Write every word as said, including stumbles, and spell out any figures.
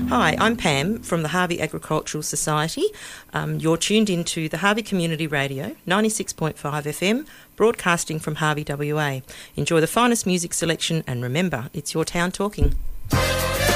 Hi, I'm Pam from the Harvey Agricultural Society. Um, you're tuned into the Harvey Community Radio, ninety-six point five F M, broadcasting from Harvey, W A. Enjoy the finest music selection and remember, it's your town talking.